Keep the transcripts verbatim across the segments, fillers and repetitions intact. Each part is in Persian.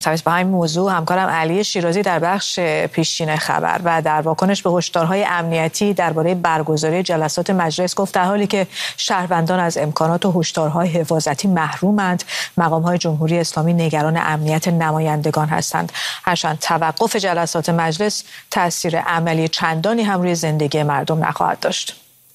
با همین موضوع همکارم علی شیرازی در بخش پیشین خبر و در واکنش به هشدارهای امنیتی درباره برگزاری جلسات مجلس گفت در حالی که شهروندان از امکانات و هشدارهای حفاظتی محرومند، مقام‌های جمهوری اسلامی نگران امنیت نمایندگان هستند. هرچند توقف جلسات مجلس تاثیر عملی چندانی هم روی زندگی مردم نخواهد داشت.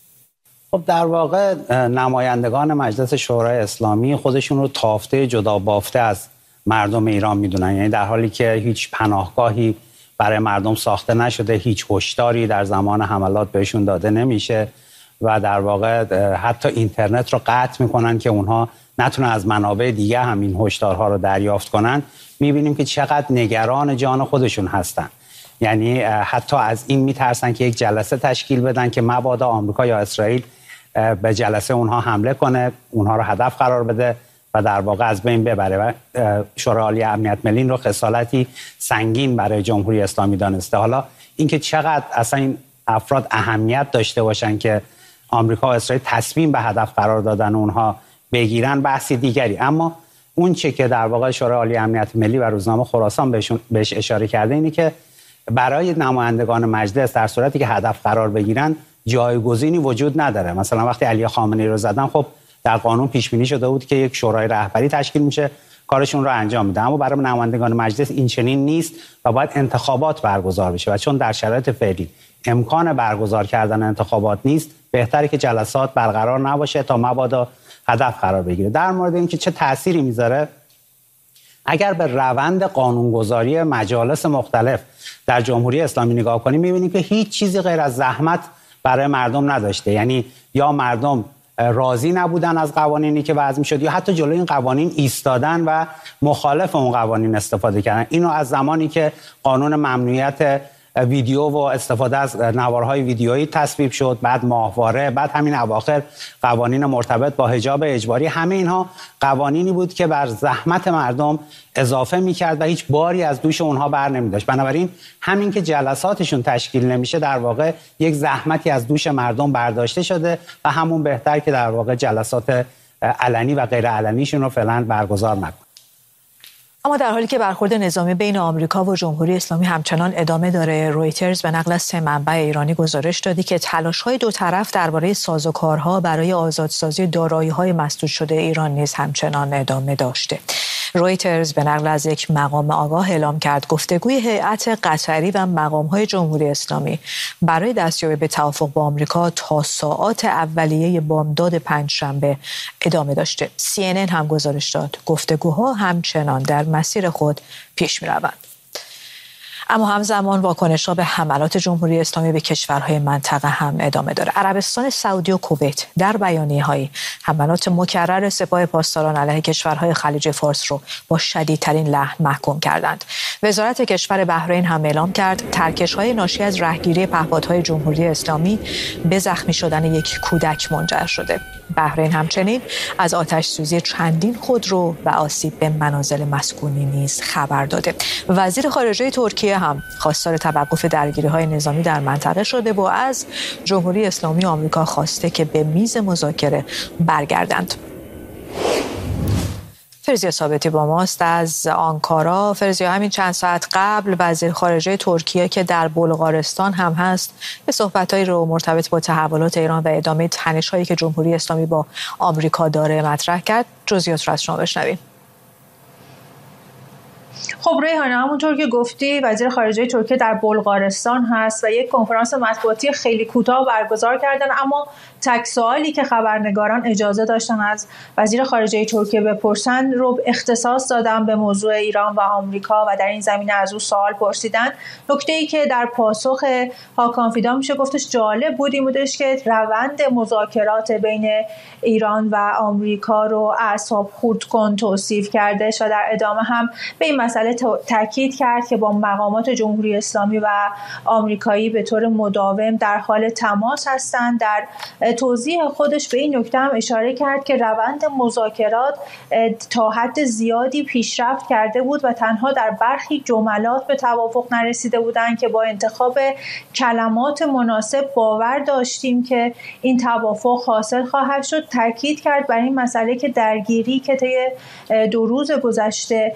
خب در واقع نمایندگان مجلس شورای اسلامی خودشون رو تافته جدا بافته از مردم ایران میدونن، یعنی در حالی که هیچ پناهگاهی برای مردم ساخته نشده، هیچ هشداری در زمان حملات بهشون داده نمیشه و در واقع حتی اینترنت رو قطع میکنن که اونها نتونن از منابع دیگه همین هشدارها رو دریافت کنن. میبینیم که چقدر نگران جان خودشون هستن، یعنی حتی از این میترسن که یک جلسه تشکیل بدن که مبادا آمریکا یا اسرائیل به جلسه اونها حمله کنه، اونها رو هدف قرار بده و در واقع از بین ببره. و شورای عالی امنیت ملی رو خسالتی سنگین برای جمهوری اسلامی دانسته. حالا اینکه چقدر اصلا این افراد اهمیت داشته باشن که آمریکا و اسرائیل تصمیم به هدف قرار دادن اونها بگیرن بحثی دیگری، اما اون چه که در واقع شورای عالی امنیت ملی و روزنامه خراسان بهشون بهش اشاره کرده اینه که برای نمایندگان مجلس در صورتی که هدف قرار بگیرن جایگزینی وجود نداره. مثلا وقتی علی خامنه‌ای رو زدن، خب در قانون پیش بینی شده بود که یک شورای رهبری تشکیل میشه، کارشون رو انجام میده، اما برای نمایندگان مجلس این چنین نیست و باید انتخابات برگزار بشه و چون در شرایط فعلی امکان برگزار کردن انتخابات نیست، بهتره که جلسات برقرار نباشه تا مبادا هدف قرار بگیره. در مورد اینکه چه تأثیری میذاره، اگر به روند قانونگذاری مجالس مختلف در جمهوری اسلامی نگاه کنیم میبینیم که هیچ چیزی غیر از زحمت برای مردم نداشته. یعنی یا مردم راضی نبودن از قوانینی که وضع میشد یا حتی جلوی این قوانین ایستادن و مخالف اون قوانین استفاده کردن. اینو از زمانی که قانون ممنوعیت ویدیو و استفاده از نوارهای ویدیویی تصویب شد، بعد ماهواره، بعد همین اواخر قوانین مرتبط با حجاب اجباری، همه اینها قوانینی بود که بر زحمت مردم اضافه میکرد و هیچ باری از دوش اونها بر نمیداشت. بنابراین همین که جلساتشون تشکیل نمیشه در واقع یک زحمتی از دوش مردم برداشته شده و همون بهتر که در واقع جلسات علنی و غیر علنیشون رو فعلا برگزار نکنه. اما در حالی که برخورد نظامی بین آمریکا و جمهوری اسلامی همچنان ادامه داره، رویترز به نقل از سه منبع ایرانی گزارش داده که تلاش‌های دو طرف درباره سازوکارها برای آزادسازی دارایی‌های مسدود شده ایران نیز همچنان ادامه داشته. رویترز به نقل از یک مقام آگاه اعلام کرد گفتگوی هیئت قطری و مقام‌های جمهوری اسلامی برای دستیابی به توافق با آمریکا تا ساعات اولیه بامداد پنجشنبه ادامه داشته. سی ان ان هم گزارش داد گفتگوها همچنان در مسیر خود پیش می‌روند. اما همزمان واکنش‌ها به حملات جمهوری اسلامی به کشورهای منطقه هم ادامه داره. عربستان سعودی و کویت در بیانیه‌های حملات مکرر سپاه پاسداران علیه کشورهای خلیج فارس رو با شدیدترین لحن محکوم کردند. وزارت کشور بحرین هم اعلام کرد ترکش‌های ناشی از رهگیری پهپادهای جمهوری اسلامی به زخمی شدن یک کودک منجر شده. بحرین همچنین از آتش سوزی چندین خودرو و آسیب به منازل مسکونی نیز خبر داده. وزیر خارجه ترکیه هم خواستار توقف درگیری‌های نظامی در منطقه شده و از جمهوری اسلامی و آمریکا خواسته که به میز مذاکره برگردند. فرزیا ثابتی با ماست از آنکارا. فرزیا، همین چند ساعت قبل وزیر خارجه ترکیه که در بلغارستان هم هست به صحبت‌هایی رو مرتبط با تحولات ایران و ادامه تنش‌هایی که جمهوری اسلامی با آمریکا داره مطرح کرد. جزئیات رو از شما بشنویم. خب ریحانه، همونطور که گفتی وزیر خارجه ترکیه در بلغارستان هست و یک کنفرانس مطبوعاتی خیلی کوتاه برگزار کردن، اما تک سوالی که خبرنگاران اجازه داشتن از وزیر خارجه ترکیه بپرسن رو اختصاص دادن به موضوع ایران و آمریکا و در این زمینه از او سوال پرسیدن. نکته‌ای که در پاسخ هاکان فیدان میشه گفتش جالب بود این بودش که روند مذاکرات بین ایران و آمریکا رو اعصاب خورد کن توصیف کردش و در ادامه هم به این مسئله تاکید کرد که با مقامات جمهوری اسلامی و آمریکایی به طور مداوم در حال تماس هستند در توضیح خودش به این نکته هم اشاره کرد که روند مذاکرات تا حد زیادی پیشرفت کرده بود و تنها در برخی جملات به توافق نرسیده بودند که با انتخاب کلمات مناسب باور داشتیم که این توافق حاصل خواهد شد. تاکید کرد بر این مسئله که درگیری که طی دو روز گذشته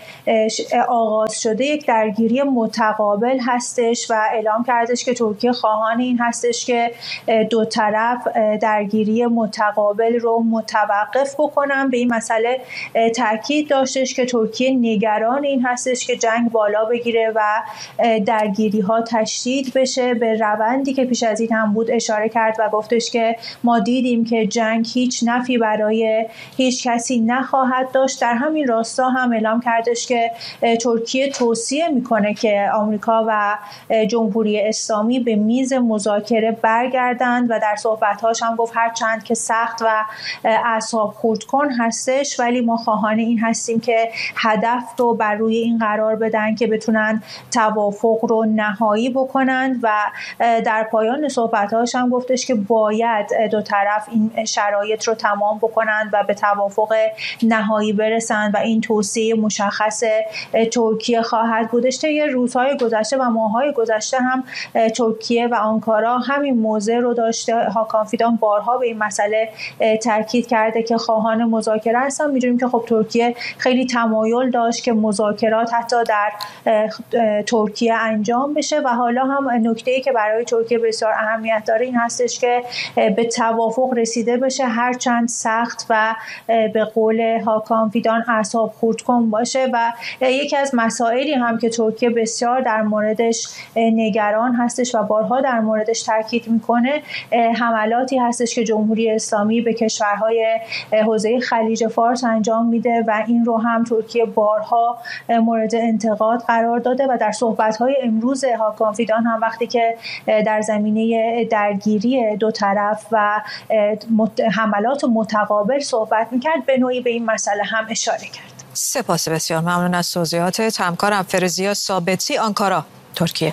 آغاز شده یک درگیری متقابل هستش و اعلام کردش که ترکیه خواهان این هستش که دو طرف درگیری متقابل رو متوقف بکنن. به این مسئله تاکید داشتش که ترکیه نگران این هستش که جنگ بالا بگیره و درگیری ها تشدید بشه. به روندی که پیش از این هم بود اشاره کرد و گفتش که ما دیدیم که جنگ هیچ نفعی برای هیچ کسی نخواهد داشت. در همین راستا هم اعلام کردش که ترکیه توصیه میکنه که آمریکا و جمهوری اسلامی به میز مذاکره برگردند و در صحبت‌هاش هم گفت هر چند که سخت و اعصاب خورد کن هستش ولی ما خواهان این هستیم که هدف رو بر روی این قرار بدن که بتونن توافق رو نهایی بکنند و در پایان صحبت‌هاش هم گفتش که باید دو طرف این شرایط رو تمام بکنند و به توافق نهایی برسند و این توصیه مشخص ترکیه خواهد بودش. طی روزهای گذشته و ماه‌های گذشته هم ترکیه و آنکارا همین موضع رو داشته. هاکان فیدان بارها به این مسئله تاکید کرده که خواهان مذاکره هستن. می‌دونیم که خب ترکیه خیلی تمایل داشت که مذاکرات حتی در ترکیه انجام بشه و حالا هم نکته‌ای که برای ترکیه بسیار اهمیت داره این هستش که به توافق رسیده بشه هر چند سخت و به قول هاکان فیدان اعصاب خورد کن باشه. و یکی از مسائلی هم که ترکیه بسیار در موردش نگران هستش و بارها در موردش تاکید میکنه حملاتی هستش که جمهوری اسلامی به کشورهای حوزه خلیج فارس انجام میده و این رو هم ترکیه بارها مورد انتقاد قرار داده و در صحبت‌های امروز هاکان فیدان هم وقتی که در زمینه درگیری دو طرف و حملات متقابل صحبت میکرد به نوعی به این مسئله هم اشاره کرد. سپاس بسیار ممنون از توضیحاتت همکارم فرزیا ثابتی، آنکارا، ترکیه.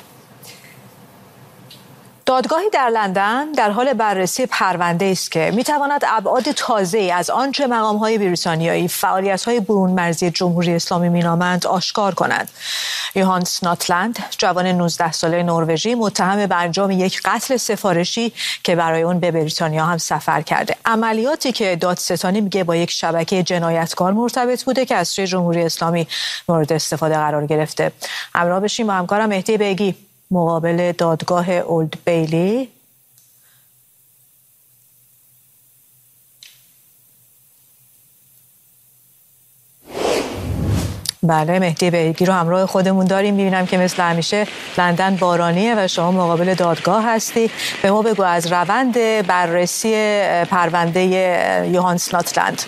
دادگاهی در لندن در حال بررسی پرونده است که میتواند ابعاد تازه‌ای از آنچه مقام‌های بریتانیایی فعالیت‌های برون مرزی جمهوری اسلامی مینامند آشکار کنند. یوهانس ناتلند، جوان نوزده ساله نروژی متهم به انجام یک قتل سفارشی که برای اون به بریتانیا هم سفر کرده. عملیاتی که دادستانی میگه با یک شبکه جنایتکار مرتبط بوده که از سوی جمهوری اسلامی مورد استفاده قرار گرفته. همراه بشیم با همکارم مهدی بیگی مقابل دادگاه اولد بیلی. بله مهدی بیگی رو همراه خودمون داریم. میبینم که مثل همیشه لندن بارانیه و شما مقابل دادگاه هستی. به ما بگو از روند بررسی پرونده یوهانس ناتلند.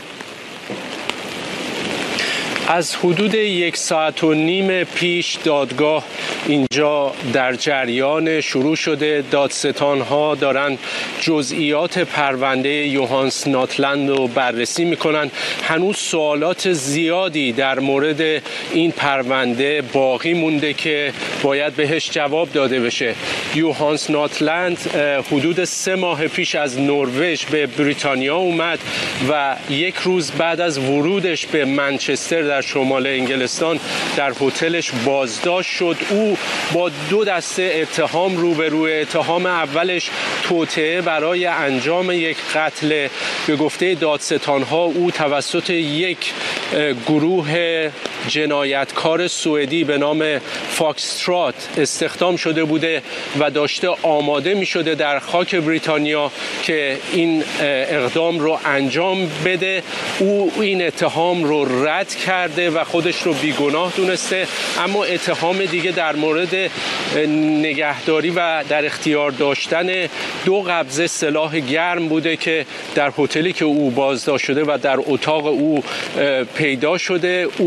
از حدود یک ساعت و نیم پیش دادگاه اینجا در جریان شروع شده. دادستان‌ها دارن جزئیات پرونده یوهانس ناتلند رو بررسی میکنن. هنوز سوالات زیادی در مورد این پرونده باقی مونده که باید بهش جواب داده بشه. یوهانس ناتلند حدود سه ماه پیش از نروژ به بریتانیا اومد و یک روز بعد از ورودش به منچستر در شمال انگلستان در هتلش بازداشت شد. او با دو دسته اتهام روبروی. اتهام اولش توطئه برای انجام یک قتل. به گفته دادستان‌ها او توسط یک گروه جنایتکار سوئدی به نام فاکسترات استخدام شده بوده و داشته آماده می شده در خاک بریتانیا که این اقدام رو انجام بده. او این اتهام رو رد کرده و خودش رو بیگناه دونسته. اما اتهام دیگه در مورد نگهداری و در اختیار داشتن دو قبضه سلاح گرم بوده که در هتلی که او بازداشت شده و در اتاق او پیدا شده. او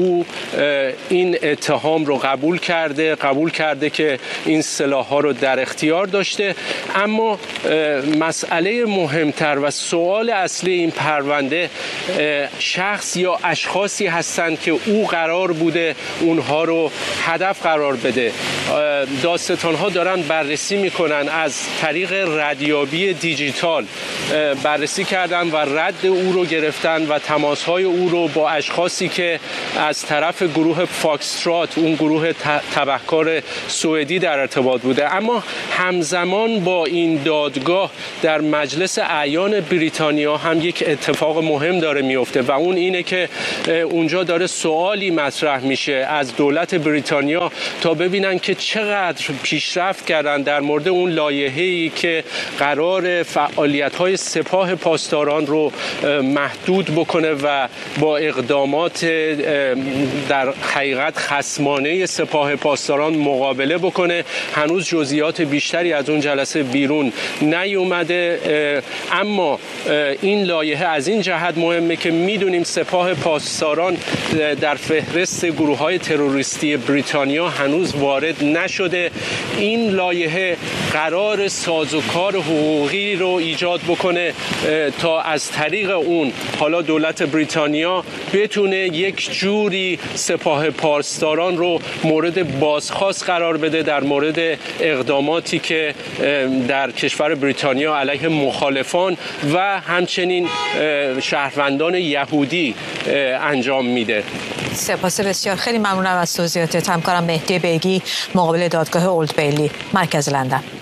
این اتهام رو قبول کرده قبول کرده که این سلاح‌ها رو در اختیار داشته. اما مسئله مهمتر و سوال اصلی این پرونده شخص یا اشخاصی هستند که او قرار بوده اونها رو هدف قرار بده. دادستان‌ها دارن بررسی میکنن، از طریق ردیابی دیجیتال بررسی کردن و رد او رو گرفتن و تماس‌های او رو با اشخاصی که از طرف گروه فاکسترات، اون گروه تبهکار سوئدی، در ارتباط بوده. اما همزمان با این دادگاه در مجلس اعیان بریتانیا هم یک اتفاق مهم داره میفته و اون اینه که اونجا داره سوالی مطرح میشه از دولت بریتانیا تا ببینن که چقدر پیشرفت کردن در مورد اون لایحه‌ای که قرار فعالیت‌های سپاه پاسداران رو محدود بکنه و با اقدامات در حقیقت خصمانه سپاه پاسداران مقابله بکنه. هنوز جزئیات بیشتری از اون جلسه بیرون نیومده، اما این لایحه از این جهت مهمه که میدونیم سپاه پاسداران در فهرست گروه‌های تروریستی بریتانیا هنوز وارد نشده. این لایحه قرار سازوکار حقوقی رو ایجاد بکنه تا از طریق اون حالا دولت بریتانیا بتونه یک جوری سپاه پاسداران رو مورد بازخواست قرار بده در مورد اقداماتی که در کشور بریتانیا علیه مخالفان و همچنین شهروندان یهودی انجام میده. سپاس بسیار، خیلی ممنونم از توضیحاتت. همکارم مهدی بیگی، مقابل دادگاه اولد بیلی، مرکز لندن.